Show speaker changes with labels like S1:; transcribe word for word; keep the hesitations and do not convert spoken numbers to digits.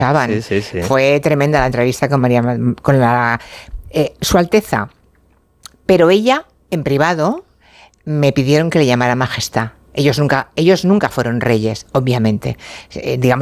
S1: Sí, sí, sí. Fue tremenda la entrevista con María, con la, eh, Su Alteza. Pero ella, en privado, me pidieron que le llamara Majestad. Ellos nunca, ellos nunca fueron reyes, obviamente. Eh, digamos